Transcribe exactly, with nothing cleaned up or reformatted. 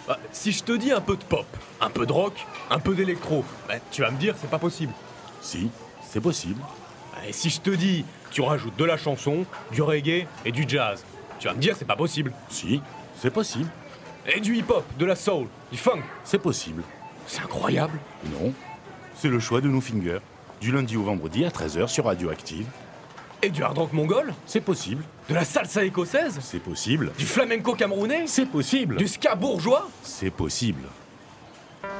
Bah, si je te dis un peu de pop, un peu de rock, un peu d'électro, bah, tu vas me dire c'est pas possible. Si, c'est possible. Et si je te dis tu rajoutes de la chanson, du reggae et du jazz, tu vas me dire c'est pas possible. Si, c'est possible. Et du hip-hop, de la soul, du funk, C'est possible. c'est incroyable. Non. C'est le choix de No Finger. Du lundi au vendredi à treize heures sur Radioactive. Et du hard rock mongol, C'est possible. de la salsa écossaise, C'est possible. du flamenco camerounais, C'est possible. du ska bourgeois. C'est possible.